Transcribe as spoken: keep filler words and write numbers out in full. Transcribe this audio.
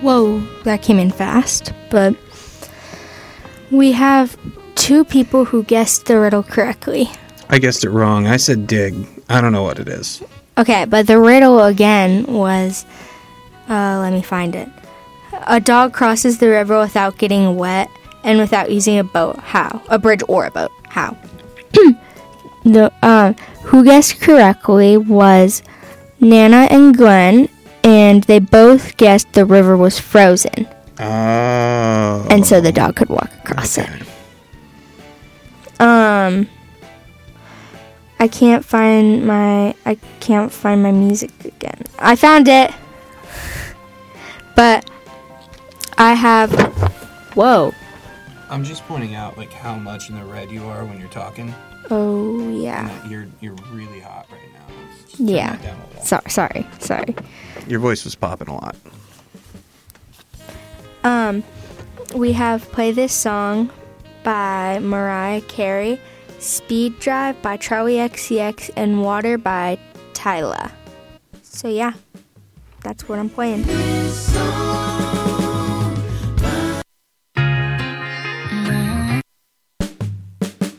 Whoa, that came in fast. But we have two people who guessed the riddle correctly. I guessed it wrong. I said dig. I don't know what it is. Okay, but the riddle again was, uh, let me find it. A dog crosses the river without getting wet and without using a boat. How? A bridge or a boat. How? the um, who guessed correctly was Nana and Glenn, and they both guessed the river was frozen. Oh. And so the dog could walk across okay. it. Um, I can't find my I can't find my music again. I found it, but I have. Whoa. I'm just pointing out like how much in the red you are when you're talking. Oh yeah. And you're you're really hot right now. Just turn Yeah. that down a little. Sorry, sorry, sorry. Your voice was popping a lot. Um, we have Play This Song by Mariah Carey, Speed Drive by Charlie X C X, and Water by Tyla. So yeah, that's what I'm playing.